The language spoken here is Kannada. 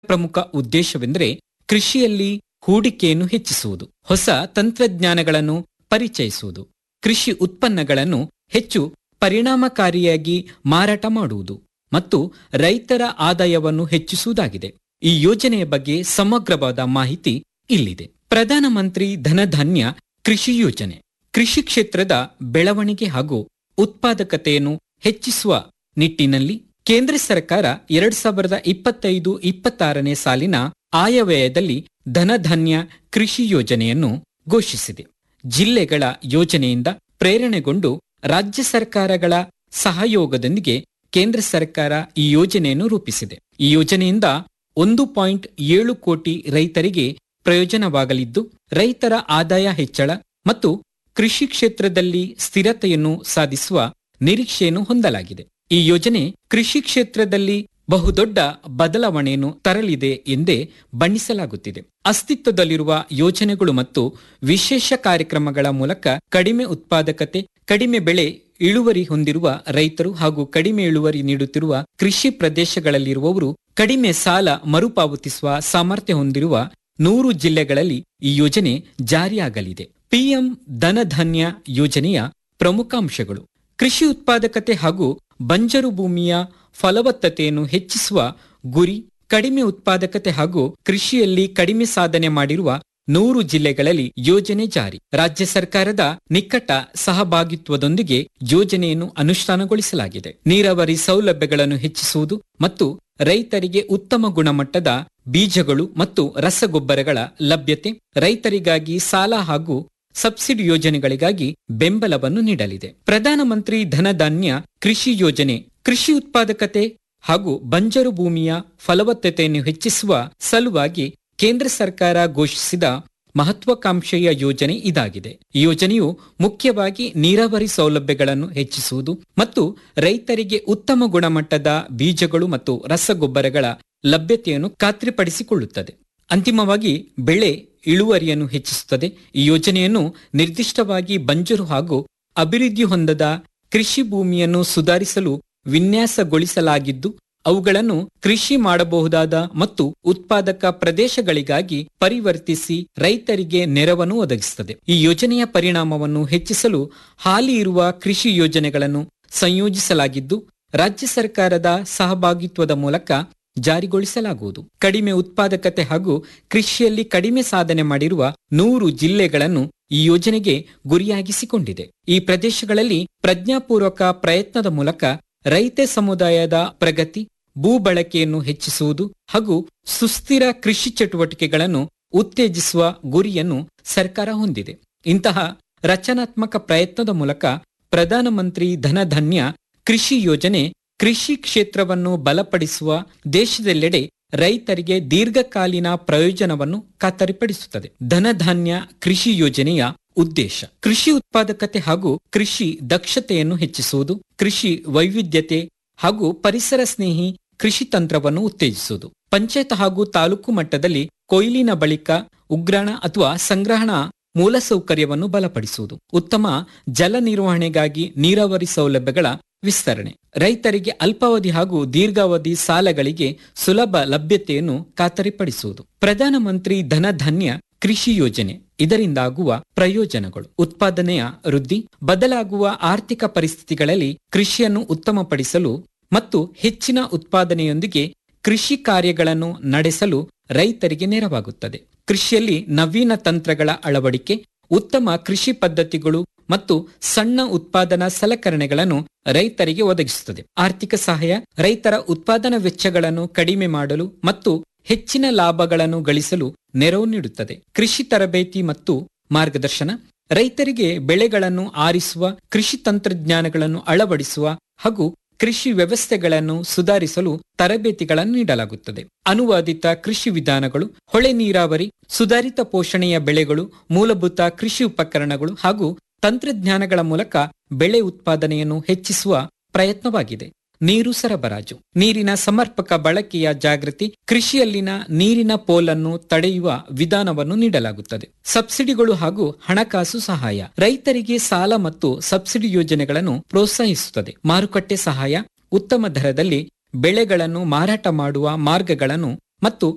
ಪ್ರಮುಖ ಉದ್ದೇಶವೆಂದರೆ ಕೃಷಿಯಲ್ಲಿ ಹೂಡಿಕೆಯನ್ನು ಹೆಚ್ಚಿಸುವುದು, ಹೊಸ ತಂತ್ರಜ್ಞಾನಗಳನ್ನು ಪರಿಚಯಿಸುವುದು, ಕೃಷಿ ಉತ್ಪನ್ನಗಳನ್ನು ಹೆಚ್ಚು ಪರಿಣಾಮಕಾರಿಯಾಗಿ ಮಾರಾಟ ಮಾಡುವುದು ಮತ್ತು ರೈತರ ಆದಾಯವನ್ನು ಹೆಚ್ಚಿಸುವುದಾಗಿದೆ. ಈ ಯೋಜನೆಯ ಬಗ್ಗೆ ಸಮಗ್ರವಾದ ಮಾಹಿತಿ ಇಲ್ಲಿದೆ. ಪ್ರಧಾನಮಂತ್ರಿ ಧನಧಾನ್ಯ ಕೃಷಿ ಯೋಜನೆ ಕೃಷಿ ಕ್ಷೇತ್ರದ ಬೆಳವಣಿಗೆ ಹಾಗೂ ಉತ್ಪಾದಕತೆಯನ್ನು ಹೆಚ್ಚಿಸುವ ನಿಟ್ಟಿನಲ್ಲಿ ಕೇಂದ್ರ ಸರ್ಕಾರ 2025-26ನೇ ಸಾಲಿನ ಆಯವ್ಯಯದಲ್ಲಿ ಧನಧಾನ್ಯ ಕೃಷಿ ಯೋಜನೆಯನ್ನು ಘೋಷಿಸಿದೆ. ಜಿಲ್ಲೆಗಳ ಯೋಜನೆಯಿಂದ ಪ್ರೇರಣೆಗೊಂಡು ರಾಜ್ಯ ಸರ್ಕಾರಗಳ ಸಹಯೋಗದೊಂದಿಗೆ ಕೇಂದ್ರ ಸರ್ಕಾರ ಈ ಯೋಜನೆಯನ್ನು ರೂಪಿಸಿದೆ. ಈ ಯೋಜನೆಯಿಂದ 1.7 ಕೋಟಿ ರೈತರಿಗೆ ಪ್ರಯೋಜನವಾಗಲಿದ್ದು, ರೈತರ ಆದಾಯ ಹೆಚ್ಚಳ ಮತ್ತು ಕೃಷಿ ಕ್ಷೇತ್ರದಲ್ಲಿ ಸ್ಥಿರತೆಯನ್ನು ಸಾಧಿಸುವ ನಿರೀಕ್ಷೆಯನ್ನು ಹೊಂದಲಾಗಿದೆ. ಈ ಯೋಜನೆ ಕೃಷಿ ಕ್ಷೇತ್ರದಲ್ಲಿ ಬಹುದೊಡ್ಡ ಬದಲಾವಣೆಯನ್ನು ತರಲಿದೆ ಎಂದೇ ಬಣ್ಣಿಸಲಾಗುತ್ತಿದೆ. ಅಸ್ತಿತ್ವದಲ್ಲಿರುವ ಯೋಜನೆಗಳು ಮತ್ತು ವಿಶೇಷ ಕಾರ್ಯಕ್ರಮಗಳ ಮೂಲಕ ಕಡಿಮೆ ಉತ್ಪಾದಕತೆ, ಕಡಿಮೆ ಬೆಳೆ ಇಳುವರಿ ಹೊಂದಿರುವ ರೈತರು ಹಾಗೂ ಕಡಿಮೆ ಇಳುವರಿ ನೀಡುತ್ತಿರುವ ಕೃಷಿ ಪ್ರದೇಶಗಳಲ್ಲಿರುವವರು ಕಡಿಮೆ ಸಾಲ ಮರುಪಾವತಿಸುವ ಸಾಮರ್ಥ್ಯ ಹೊಂದಿರುವ 100 ಜಿಲ್ಲೆಗಳಲ್ಲಿ ಈ ಯೋಜನೆ ಜಾರಿಯಾಗಲಿದೆ. ಪಿಎಂ ಧನಧಾನ್ಯ ಯೋಜನೆಯ ಪ್ರಮುಖ ಅಂಶಗಳು: ಕೃಷಿ ಉತ್ಪಾದಕತೆ ಹಾಗೂ ಬಂಜರು ಭೂಮಿಯ ಫಲವತ್ತತೆಯನ್ನು ಹೆಚ್ಚಿಸುವ ಗುರಿ, ಕಡಿಮೆ ಉತ್ಪಾದಕತೆ ಹಾಗೂ ಕೃಷಿಯಲ್ಲಿ ಕಡಿಮೆ ಸಾಧನೆ ಮಾಡಿರುವ 100 ಜಿಲ್ಲೆಗಳಲ್ಲಿ ಯೋಜನೆ ಜಾರಿ. ರಾಜ್ಯ ಸರ್ಕಾರದ ನಿಕಟ ಸಹಭಾಗಿತ್ವದೊಂದಿಗೆ ಯೋಜನೆಯನ್ನು ಅನುಷ್ಠಾನಗೊಳಿಸಲಾಗಿದೆ. ನೀರಾವರಿ ಸೌಲಭ್ಯಗಳನ್ನು ಹೆಚ್ಚಿಸುವುದು ಮತ್ತು ರೈತರಿಗೆ ಉತ್ತಮ ಗುಣಮಟ್ಟದ ಬೀಜಗಳು ಮತ್ತು ರಸಗೊಬ್ಬರಗಳ ಲಭ್ಯತೆ, ರೈತರಿಗಾಗಿ ಸಾಲ ಹಾಗೂ ಸಬ್ಸಿಡಿ ಯೋಜನೆಗಳಿಗಾಗಿ ಬೆಂಬಲವನ್ನು ನೀಡಲಿದೆ. ಪ್ರಧಾನಮಂತ್ರಿ ಧನಧಾನ್ಯ ಕೃಷಿ ಯೋಜನೆ ಕೃಷಿ ಉತ್ಪಾದಕತೆ ಹಾಗೂ ಬಂಜರು ಭೂಮಿಯ ಫಲವತ್ತತೆಯನ್ನು ಹೆಚ್ಚಿಸುವ ಸಲುವಾಗಿ ಕೇಂದ್ರ ಸರ್ಕಾರ ಘೋಷಿಸಿದ ಮಹತ್ವಾಕಾಂಕ್ಷೆಯ ಯೋಜನೆ ಇದಾಗಿದೆ. ಈ ಯೋಜನೆಯು ಮುಖ್ಯವಾಗಿ ನೀರಾವರಿ ಸೌಲಭ್ಯಗಳನ್ನು ಹೆಚ್ಚಿಸುವುದು ಮತ್ತು ರೈತರಿಗೆ ಉತ್ತಮ ಗುಣಮಟ್ಟದ ಬೀಜಗಳು ಮತ್ತು ರಸಗೊಬ್ಬರಗಳ ಲಭ್ಯತೆಯನ್ನು ಖಾತ್ರಿಪಡಿಸಿಕೊಳ್ಳುತ್ತದೆ. ಅಂತಿಮವಾಗಿ ಬೆಳೆ ಇಳುವರಿಯನ್ನು ಹೆಚ್ಚಿಸುತ್ತದೆ. ಈ ಯೋಜನೆಯನ್ನು ನಿರ್ದಿಷ್ಟವಾಗಿ ಬಂಜರು ಹಾಗೂ ಅಭಿವೃದ್ಧಿ ಹೊಂದದ ಕೃಷಿ ಭೂಮಿಯನ್ನು ಸುಧಾರಿಸಲು ವಿನ್ಯಾಸಗೊಳಿಸಲಾಗಿದ್ದು, ಅವುಗಳನ್ನು ಕೃಷಿ ಮಾಡಬಹುದಾದ ಮತ್ತು ಉತ್ಪಾದಕ ಪ್ರದೇಶಗಳಿಗಾಗಿ ಪರಿವರ್ತಿಸಿ ರೈತರಿಗೆ ನೆರವನ್ನು ಒದಗಿಸುತ್ತದೆ. ಈ ಯೋಜನೆಯ ಪರಿಣಾಮವನ್ನು ಹೆಚ್ಚಿಸಲು ಹಾಲಿ ಇರುವ ಕೃಷಿ ಯೋಜನೆಗಳನ್ನು ಸಂಯೋಜಿಸಲಾಗಿದ್ದು, ರಾಜ್ಯ ಸರ್ಕಾರದ ಸಹಭಾಗಿತ್ವದ ಮೂಲಕ ಜಾರಿಗೊಳಿಸಲಾಗುವುದು. ಕಡಿಮೆ ಉತ್ಪಾದಕತೆ ಹಾಗೂ ಕೃಷಿಯಲ್ಲಿ ಕಡಿಮೆ ಸಾಧನೆ ಮಾಡಿರುವ 100 ಜಿಲ್ಲೆಗಳನ್ನು ಈ ಯೋಜನೆಗೆ ಗುರಿಯಾಗಿಸಿಕೊಂಡಿದೆ. ಈ ಪ್ರದೇಶಗಳಲ್ಲಿ ಪ್ರಜ್ಞಾಪೂರ್ವಕ ಪ್ರಯತ್ನದ ಮೂಲಕ ರೈತ ಸಮುದಾಯದ ಪ್ರಗತಿ, ಭೂ ಬಳಕೆಯನ್ನು ಹೆಚ್ಚಿಸುವುದು ಹಾಗೂ ಸುಸ್ಥಿರ ಕೃಷಿ ಚಟುವಟಿಕೆಗಳನ್ನು ಉತ್ತೇಜಿಸುವ ಗುರಿಯನ್ನು ಸರ್ಕಾರ ಹೊಂದಿದೆ. ಇಂತಹ ರಚನಾತ್ಮಕ ಪ್ರಯತ್ನದ ಮೂಲಕ ಪ್ರಧಾನಮಂತ್ರಿ ಧನಧಾನ್ಯ ಕೃಷಿ ಯೋಜನೆ ಕೃಷಿ ಕ್ಷೇತ್ರವನ್ನು ಬಲಪಡಿಸುವ, ದೇಶದೆಲ್ಲೆಡೆ ರೈತರಿಗೆ ದೀರ್ಘಕಾಲೀನ ಪ್ರಯೋಜನವನ್ನು ಖಾತರಿಪಡಿಸುತ್ತದೆ. ಧನಧಾನ್ಯ ಕೃಷಿ ಯೋಜನೆಯ ಉದ್ದೇಶ ಕೃಷಿ ಉತ್ಪಾದಕತೆ ಹಾಗೂ ಕೃಷಿ ದಕ್ಷತೆಯನ್ನು ಹೆಚ್ಚಿಸುವುದು, ಕೃಷಿ ವೈವಿಧ್ಯತೆ ಹಾಗೂ ಪರಿಸರ ಸ್ನೇಹಿ ಕೃಷಿ ತಂತ್ರವನ್ನು ಉತ್ತೇಜಿಸುವುದು, ಪಂಚಾಯತ್ ಹಾಗೂ ತಾಲೂಕು ಮಟ್ಟದಲ್ಲಿ ಕೊಯ್ಲಿನ ಬಳಿಕ ಉಗ್ರಾಣ ಅಥವಾ ಸಂಗ್ರಹಣಾ ಮೂಲಸೌಕರ್ಯವನ್ನು ಬಲಪಡಿಸುವುದು, ಉತ್ತಮ ಜಲ ನಿರ್ವಹಣೆಗಾಗಿ ನೀರಾವರಿ ಸೌಲಭ್ಯಗಳ ವಿಸ್ತರಣೆ, ರೈತರಿಗೆ ಅಲ್ಪಾವಧಿ ಹಾಗೂ ದೀರ್ಘಾವಧಿ ಸಾಲಗಳಿಗೆ ಸುಲಭ ಲಭ್ಯತೆಯನ್ನು ಖಾತರಿಪಡಿಸುವುದು. ಪ್ರಧಾನಮಂತ್ರಿ ಧನಧಾನ್ಯ ಕೃಷಿ ಯೋಜನೆ ಇದರಿಂದಾಗುವ ಪ್ರಯೋಜನಗಳು: ಉತ್ಪಾದನೆಯ ವೃದ್ಧಿ, ಬದಲಾಗುವ ಆರ್ಥಿಕ ಪರಿಸ್ಥಿತಿಗಳಲ್ಲಿ ಕೃಷಿಯನ್ನು ಉತ್ತಮಪಡಿಸಲು ಮತ್ತು ಹೆಚ್ಚಿನ ಉತ್ಪಾದನೆಯೊಂದಿಗೆ ಕೃಷಿ ಕಾರ್ಯಗಳನ್ನು ನಡೆಸಲು ರೈತರಿಗೆ ನೆರವಾಗುತ್ತದೆ. ಕೃಷಿಯಲ್ಲಿ ನವೀನ ತಂತ್ರಗಳ ಅಳವಡಿಕೆ, ಉತ್ತಮ ಕೃಷಿ ಪದ್ಧತಿಗಳು ಮತ್ತು ಸಣ್ಣ ಉತ್ಪಾದನಾ ಸಲಕರಣೆಗಳನ್ನು ರೈತರಿಗೆ ಒದಗಿಸುತ್ತದೆ. ಆರ್ಥಿಕ ಸಹಾಯ, ರೈತರ ಉತ್ಪಾದನಾ ವೆಚ್ಚಗಳನ್ನು ಕಡಿಮೆ ಮಾಡಲು ಮತ್ತು ಹೆಚ್ಚಿನ ಲಾಭಗಳನ್ನು ಗಳಿಸಲು ನೆರವು ನೀಡುತ್ತದೆ. ಕೃಷಿ ತರಬೇತಿ ಮತ್ತು ಮಾರ್ಗದರ್ಶನ, ರೈತರಿಗೆ ಬೆಳೆಗಳನ್ನು ಆರಿಸುವ, ಕೃಷಿ ತಂತ್ರಜ್ಞಾನಗಳನ್ನು ಅಳವಡಿಸುವ ಹಾಗೂ ಕೃಷಿ ವ್ಯವಸ್ಥೆಗಳನ್ನು ಸುಧಾರಿಸಲು ತರಬೇತಿಗಳನ್ನು ನೀಡಲಾಗುತ್ತದೆ. ಅನುವಾದಿತ ಕೃಷಿ ವಿಧಾನಗಳು, ಹೊಳೆ ನೀರಾವರಿ, ಸುಧಾರಿತ ಪೋಷಣೆಯ ಬೆಳೆಗಳು, ಮೂಲಭೂತ ಕೃಷಿ ಉಪಕರಣಗಳು ಹಾಗೂ ತಂತ್ರಜ್ಞಾನಗಳ ಮೂಲಕ ಬೆಳೆ ಉತ್ಪಾದನೆಯನ್ನು ಹೆಚ್ಚಿಸುವ ಪ್ರಯತ್ನವಾಗಿದೆ. ನೀರು ಸರಬರಾಜು, ನೀರಿನ ಸಮರ್ಪಕ ಬಳಕೆಯ ಜಾಗೃತಿ, ಕೃಷಿಯಲ್ಲಿನ ನೀರಿನ ಪೋಲನ್ನು ತಡೆಯುವ ವಿಧಾನವನ್ನು ನೀಡಲಾಗುತ್ತದೆ. ಸಬ್ಸಿಡಿಗಳು ಹಾಗೂ ಹಣಕಾಸು ಸಹಾಯ, ರೈತರಿಗೆ ಸಾಲ ಮತ್ತು ಸಬ್ಸಿಡಿ ಯೋಜನೆಗಳನ್ನು ಪ್ರೋತ್ಸಾಹಿಸುತ್ತದೆ. ಮಾರುಕಟ್ಟೆ ಸಹಾಯ, ಉತ್ತಮ ದರದಲ್ಲಿ ಬೆಳೆಗಳನ್ನು ಮಾರಾಟ ಮಾಡುವ ಮಾರ್ಗಗಳನ್ನು ಮತ್ತು